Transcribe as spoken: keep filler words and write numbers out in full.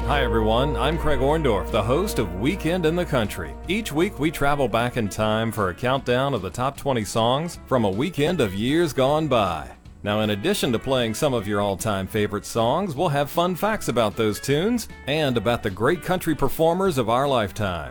Hi everyone, I'm Craig Orndorff, the host of Weekend in the Country. Each week we travel back in time for a countdown of the top twenty songs from a weekend of years gone by. Now, in addition to playing some of your all-time favorite songs, we'll have fun facts about those tunes and about the great country performers of our lifetime.